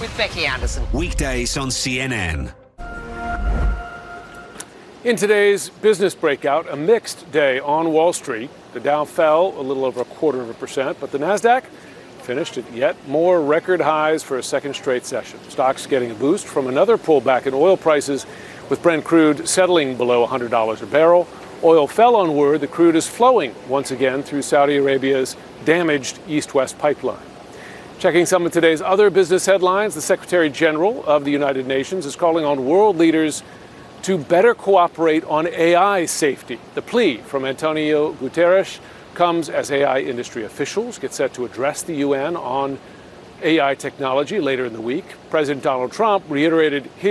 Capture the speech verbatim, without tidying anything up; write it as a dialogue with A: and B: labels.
A: with Becky Anderson.
B: Weekdays on C N N.
C: In today's business breakout, a mixed day on Wall Street. The Dow fell a little over a quarter of a percent, but the Nasdaq finished at yet more record highs for a second straight session. Stocks getting a boost from another pullback in oil prices, with Brent crude settling below one hundred dollars a barrel. Oil fell on word the crude is flowing once again through Saudi Arabia's damaged east-west pipeline. Checking some of today's other business headlines, the Secretary General of the United Nations is calling on world leaders to better cooperate on A I safety. The plea from Antonio Guterres comes as A I industry officials get set to address the U N on A I technology later in the week. President Donald Trump reiterated his